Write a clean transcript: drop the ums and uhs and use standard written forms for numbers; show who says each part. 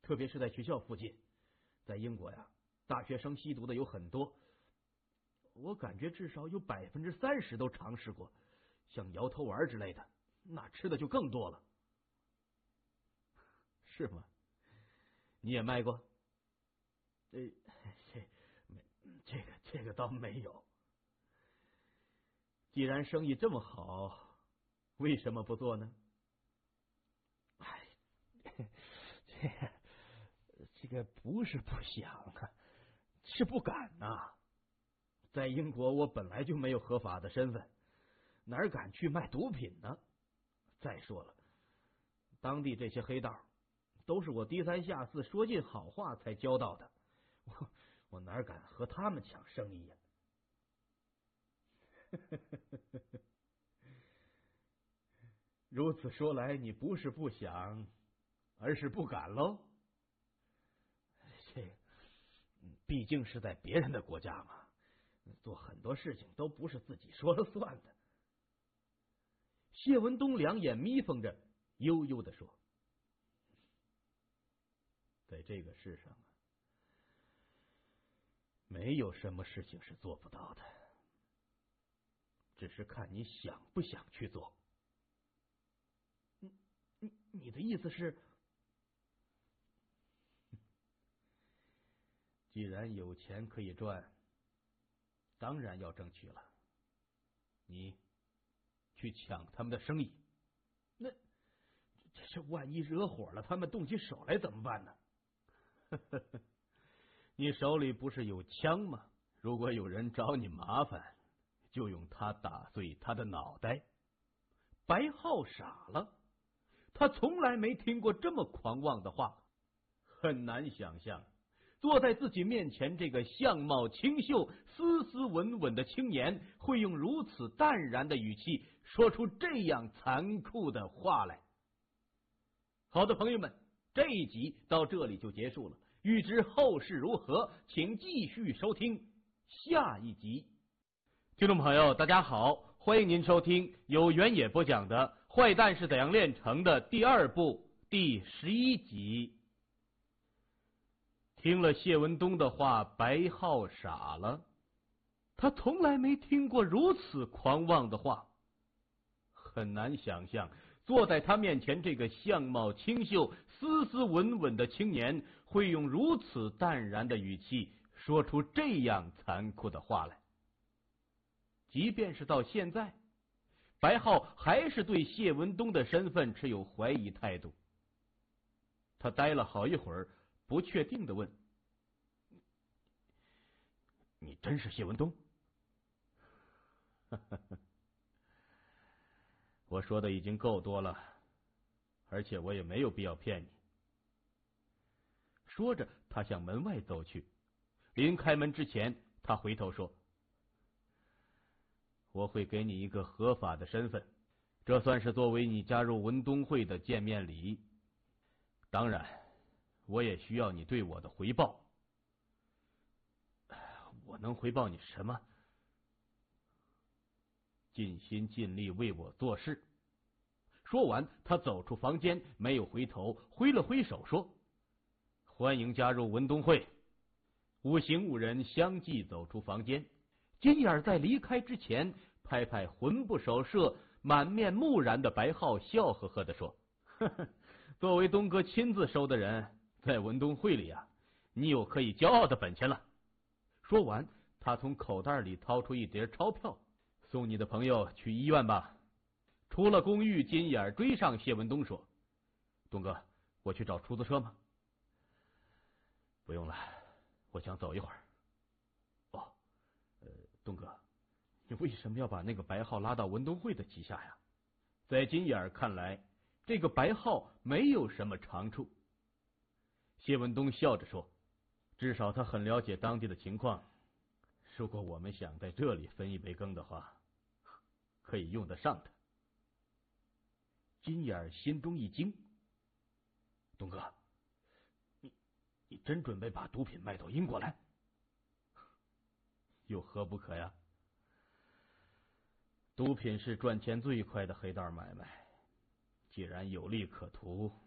Speaker 1: 特别是在学校附近。在英国呀，大学生吸毒的有很多，我感觉至少有30%都尝试过，像摇头丸之类的，那吃的就更多了。是吗？你也卖过？这个倒没有。既然生意这么好，为什么不做呢？
Speaker 2: 哎，这个不是不想啊，是不敢呐。
Speaker 1: 在英国，我本来就没有合法的身份，哪敢去卖毒品呢？再说了，当地这些黑道都是我低三下四说尽好话才交到的，我哪敢和他们抢生意呀？如此说来，你不是不想，而是不敢喽？这毕竟是在别人的国家嘛，做很多事情都不是自己说了算的。谢文东两眼眯缝着，悠悠的说：“在这个世上啊，没有什么事情是做不到的，只是看你想不想去做。”你的意思是？既然有钱可以赚，当然要争取了。你去抢他们的生意，那这万一惹火了，他们动起手来怎么办呢？你手里不是有枪吗？如果有人找你麻烦，就用它打碎他的脑袋。白浩傻了，他从来没听过这么狂妄的话，很难想象坐在自己面前这个相貌清秀、斯斯文文的青年会用如此淡然的语气说出这样残酷的话来。好的，朋友们，这一集到这里就结束了。欲知后事如何，请继续收听下一集。听众朋友，大家好，欢迎您收听由原野播讲的《坏蛋是怎样炼成的》第2部第11集。听了谢文东的话，白浩傻了，他从来没听过如此狂妄的话，很难想象坐在他面前这个相貌清秀、斯斯文文的青年会用如此淡然的语气说出这样残酷的话来。即便是到现在，白浩还是对谢文东的身份持有怀疑态度。他呆了好一会儿，不确定的问：“你真是谢文东？”我说的已经够多了，而且我也没有必要骗你。说着，他向门外走去。临开门之前，他回头说：“我会给你一个合法的身份，这算是作为你加入文东会的见面礼。当然，我也需要你对我的回报。我能回报你什么？尽心尽力为我做事。”说完，他走出房间，没有回头，挥了挥手说：“欢迎加入文东会。”5行5人相继走出房间。金眼在离开之前，拍拍魂不守舍、满面木然的白浩，笑呵呵的说：“呵呵，作为东哥亲自收的人，在文东会里啊，你有可以骄傲的本钱了。”说完，他从口袋里掏出一叠钞票：“送你的朋友去医院吧。”出了公寓，金眼追上谢文东说：“东哥，我去找出租车吗？”“不用了，我想走一会儿。”“哦，东哥，你为什么要把那个白浩拉到文东会的旗下呀？”在金眼看来，这个白浩没有什么长处。谢文东笑着说：“至少他很了解当地的情况，如果我们想在这里分一杯羹的话，可以用得上他。”金眼心中一惊：“东哥，你真准备把毒品卖到英国来？有何不可呀？毒品是赚钱最快的黑道买卖，既然有利可图，